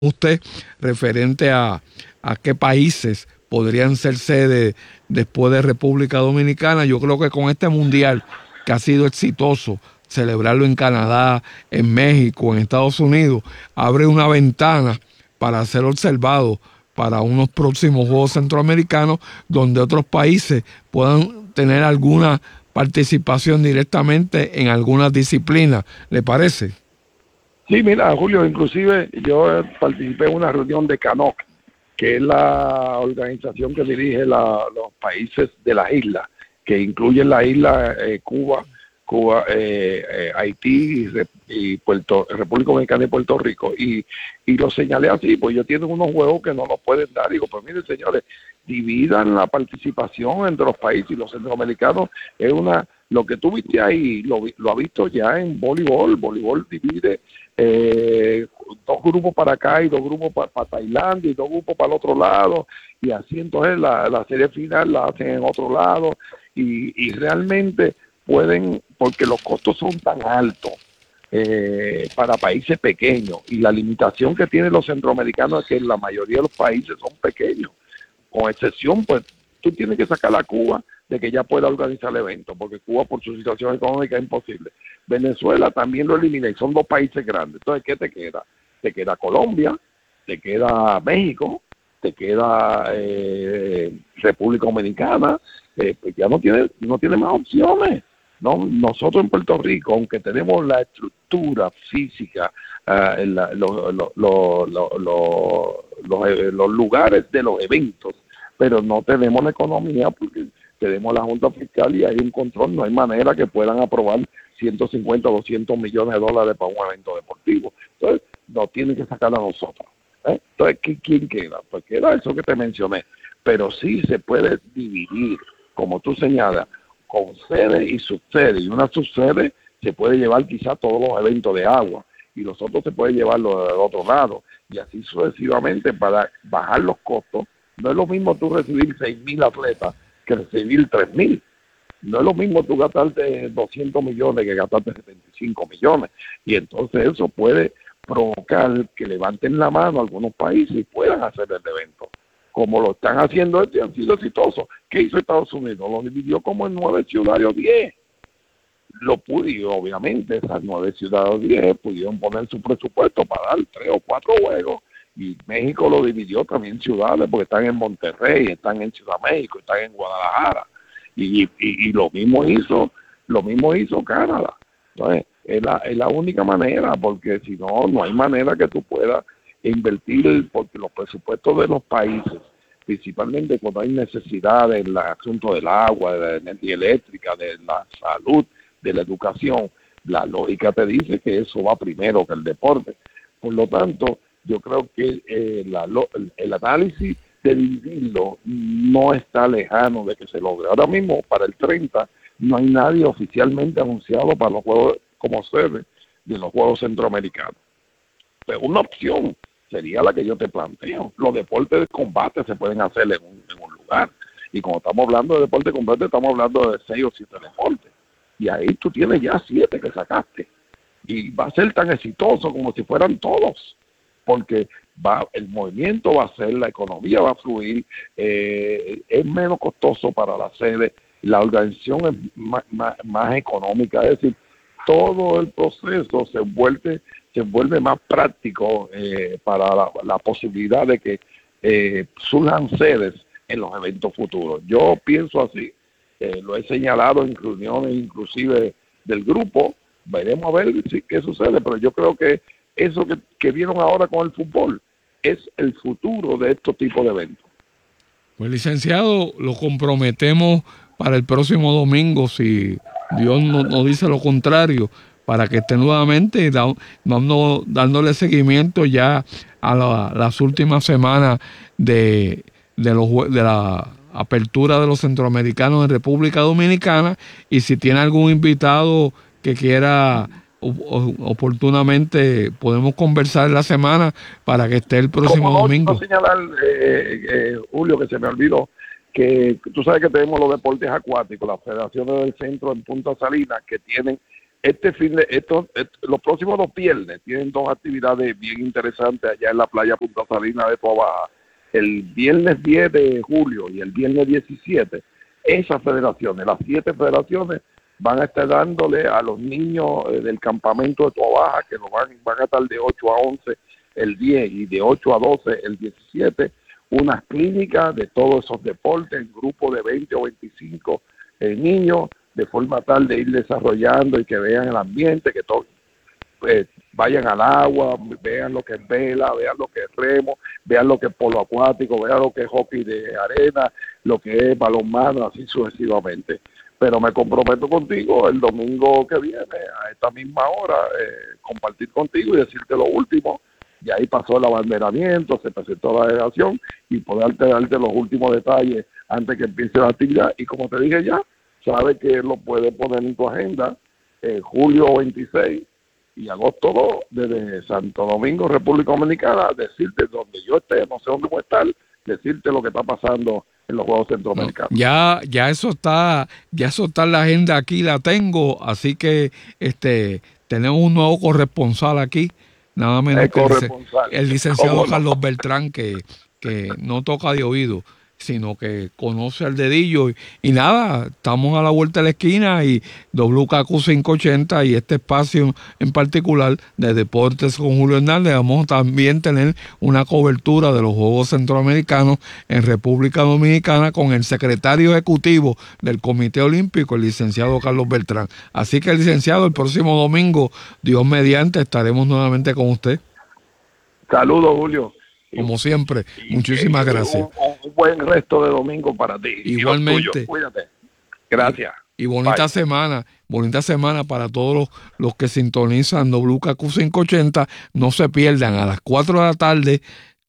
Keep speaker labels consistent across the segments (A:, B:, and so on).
A: usted referente a qué países podrían ser sede después de República Dominicana. Yo creo que con este mundial que ha sido exitoso, celebrarlo en Canadá, en México, en Estados Unidos, abre una ventana para ser observado para unos próximos Juegos Centroamericanos donde otros países puedan tener alguna participación directamente en algunas disciplinas. ¿Le parece?
B: Sí, mira, Julio, inclusive yo participé en una reunión de CANOC, que es la organización que dirige los países de las islas, que incluyen la isla Haití y República Dominicana y Puerto Rico. Y lo señalé así, pues ellos tienen unos juegos que no nos pueden dar. Digo, pues miren, señores, dividan la participación entre los países, y los centroamericanos es lo que tú viste ahí, lo ha visto ya en voleibol. Voleibol divide dos grupos para acá y dos grupos para Tailandia y dos grupos para el otro lado, y así entonces la serie final la hacen en otro lado, y realmente pueden, porque los costos son tan altos para países pequeños, y la limitación que tienen los centroamericanos es que la mayoría de los países son pequeños, con excepción, pues tú tienes que sacar a Cuba de que ya pueda organizar el evento, porque Cuba por su situación económica es imposible. Venezuela también lo elimina, y son dos países grandes. Entonces, ¿qué te queda? Te queda Colombia, te queda México, te queda República Dominicana, pues ya no tiene más opciones. No, nosotros en Puerto Rico, aunque tenemos la estructura física, los lugares de los eventos, pero no tenemos la economía, porque tenemos la Junta Fiscal y hay un control. No hay manera que puedan aprobar 150 o 200 millones de dólares para un evento deportivo. Entonces, nos tienen que sacar a nosotros. Entonces, ¿quién queda? Pues queda eso que te mencioné. Pero sí se puede dividir, como tú señalas, con sede y subsede. Y una subsede se puede llevar quizá todos los eventos de agua, y los otros se pueden llevarlo del otro lado, y así sucesivamente, para bajar los costos. No es lo mismo tú recibir 6,000 atletas que recibir 3,000. No es lo mismo tú gastarte 200 millones que gastarte 75 millones. Y entonces eso puede provocar que levanten la mano algunos países y puedan hacer el evento. Como lo están haciendo, han sido exitosos. ¿Qué hizo Estados Unidos? Lo dividió como en 9 ciudades o 10. Lo pudo, obviamente, esas 9 ciudades o 10 pudieron poner su presupuesto para dar 3 o 4 juegos. Y México lo dividió también en ciudades, porque están en Monterrey, están en Ciudad México, están en Guadalajara. Y lo mismo hizo Canadá. Entonces, es la única manera, porque si no, no hay manera que tú puedas invertir, porque los presupuestos de los países, principalmente cuando hay necesidades en el asunto del agua, de la energía eléctrica, de la salud, de la educación, la lógica te dice que eso va primero que el deporte. Por lo tanto, yo creo que el análisis de dividirlo no está lejano de que se logre. Ahora mismo, para el 30, no hay nadie oficialmente anunciado para los Juegos como sede de los Juegos Centroamericanos. Pero una opción sería la que yo te planteo. Los deportes de combate se pueden hacer en un lugar. Y cuando estamos hablando de deporte de combate, estamos hablando de 6 o 7 deportes. Y ahí tú tienes ya 7 que sacaste. Y va a ser tan exitoso como si fueran todos, porque el movimiento va a ser, la economía va a fluir, es menos costoso para la sede, la organización es más económica, es decir, todo el proceso se vuelve más práctico para la posibilidad de que surjan sedes en los eventos futuros. Yo pienso así, lo he señalado en reuniones inclusive del grupo. Veremos a ver qué sucede, pero yo creo que eso que vieron ahora con el fútbol es el futuro de estos tipos de eventos.
A: Pues, licenciado, lo comprometemos para el próximo domingo, si Dios no dice lo contrario, para que esté nuevamente dándole seguimiento ya a las últimas semanas de la apertura de los centroamericanos en República Dominicana, y si tiene algún invitado que quiera oportunamente, podemos conversar la semana para que esté el próximo domingo.
B: Quiero señalar, Julio, que se me olvidó, que tú sabes que tenemos los deportes acuáticos, las federaciones del centro en Punta Salinas, que tienen los próximos 2 viernes tienen 2 actividades bien interesantes allá en la playa Punta Salina de Toa Baja. El viernes 10 de julio y el viernes 17, esas federaciones, las 7 federaciones, van a estar dándole a los niños del campamento de Toa Baja, que van a estar de 8 a 11 el 10 y de 8 a 12 el 17, unas clínicas de todos esos deportes en grupos de 20 o 25 niños, de forma tal de ir desarrollando y que vean el ambiente, que todos vayan al agua, vean lo que es vela, vean lo que es remo, vean lo que es polo acuático, vean lo que es hockey de arena, lo que es balonmano, así sucesivamente. Pero me comprometo contigo el domingo que viene, a esta misma hora, compartir contigo y decirte lo último. Y ahí pasó el abanderamiento, se presentó la delegación y poder darte los últimos detalles antes que empiece la actividad. Y como te dije ya, sabes que lo puedes poner en tu agenda, julio 26 y agosto 2, desde Santo Domingo, República Dominicana, decirte donde yo esté, no sé dónde voy a estar, decirte lo que está pasando en los Juegos Centroamericanos.
A: No, ya eso está en la agenda, aquí la tengo, así que tenemos un nuevo corresponsal aquí, nada menos que el licenciado Carlos Beltrán, que no toca de oído, sino que conoce al dedillo y nada, estamos a la vuelta de la esquina y WKQ 580 y este espacio en particular de Deportes con Julio Hernández, vamos a también tener una cobertura de los Juegos Centroamericanos en República Dominicana con el secretario ejecutivo del Comité Olímpico, el licenciado Carlos Beltrán. Así que, licenciado, el próximo domingo, Dios mediante, estaremos nuevamente con usted.
B: Saludos, Julio.
A: Como siempre, muchísimas gracias.
B: Un buen resto de domingo para ti.
A: Igualmente.
B: Cuídate. Gracias.
A: Y bonita semana para todos los que sintonizan WKQ 580. No se pierdan a las 4 de la tarde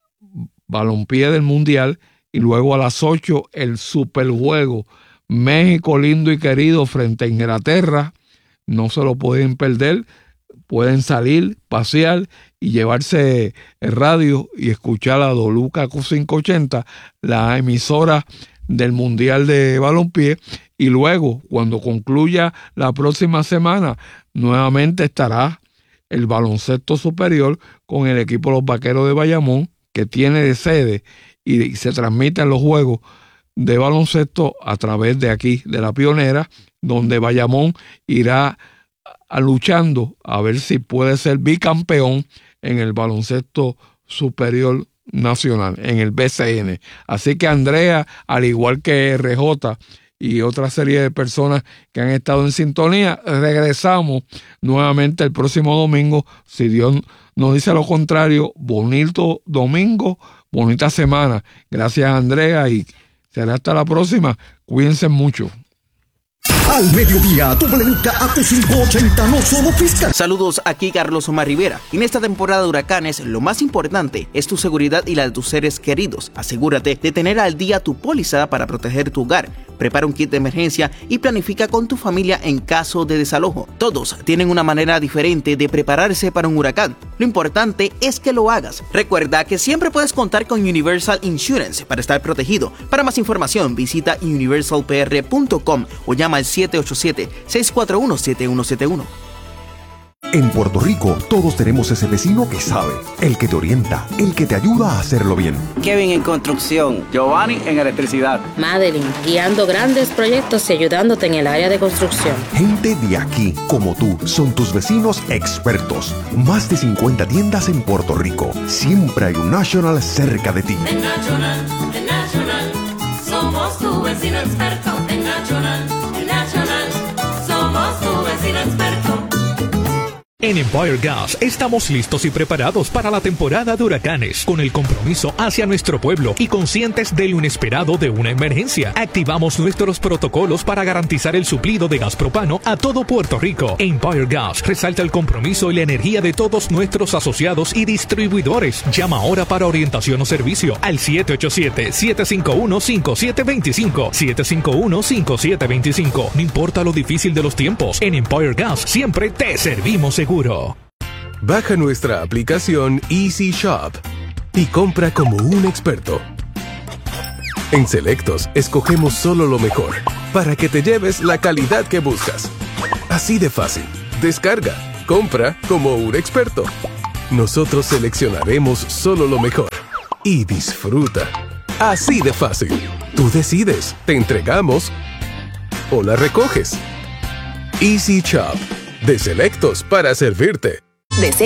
A: balompié del Mundial y luego a las 8 el superjuego México lindo y querido frente a Inglaterra. No se lo pueden perder. Pueden salir, pasear y llevarse el radio y escuchar a WKQ 580, la emisora del Mundial de Balompié. Y luego, cuando concluya la próxima semana, nuevamente estará el baloncesto superior con el equipo de los Vaqueros de Bayamón, que tiene de sede y se transmiten los juegos de baloncesto a través de aquí, de la Pionera, donde Bayamón irá luchando a ver si puede ser bicampeón en el baloncesto superior nacional, en el BCN. Así que Andrea, al igual que RJ y otra serie de personas que han estado en sintonía, regresamos nuevamente el próximo domingo, si Dios nos dice lo contrario. Bonito domingo, bonita semana. Gracias, Andrea, y será hasta la próxima. Cuídense mucho.
C: Al mediodía, WKQ 580 no solo fiscal.
D: Saludos, aquí Carlos Omar Rivera. En esta temporada de huracanes, lo más importante es tu seguridad y la de tus seres queridos. Asegúrate de tener al día tu póliza para proteger tu hogar. Prepara un kit de emergencia y planifica con tu familia en caso de desalojo. Todos tienen una manera diferente de prepararse para un huracán. Lo importante es que lo hagas. Recuerda que siempre puedes contar con Universal Insurance para estar protegido. Para más información, visita universalpr.com o llama al 787-641-7171.
C: En Puerto Rico, todos tenemos ese vecino que sabe, el que te orienta, el que te ayuda a hacerlo bien.
E: Kevin en construcción, Giovanni en electricidad,
F: Madeline guiando grandes proyectos y ayudándote en el área de construcción.
C: Gente de aquí, como tú, son tus vecinos expertos. Más de 50 tiendas en Puerto Rico. Siempre hay un National cerca de ti.
G: En National, somos tu vecino experto. En National, somos tu vecino experto.
H: En Empire Gas estamos listos y preparados para la temporada de huracanes, con el compromiso hacia nuestro pueblo y conscientes de lo inesperado de una emergencia. Activamos nuestros protocolos para garantizar el suplido de gas propano a todo Puerto Rico. Empire Gas resalta el compromiso y la energía de todos nuestros asociados y distribuidores. Llama ahora para orientación o servicio al 787-751-5725. 751-5725. No importa lo difícil de los tiempos, en Empire Gas siempre te servimos seguro.
I: Baja nuestra aplicación Easy Shop y compra como un experto. En Selectos escogemos solo lo mejor para que te lleves la calidad que buscas. Así de fácil. Descarga, compra como un experto. Nosotros seleccionaremos solo lo mejor y disfruta. Así de fácil. Tú decides, te entregamos o la recoges. Easy Shop, de Selectos para servirte.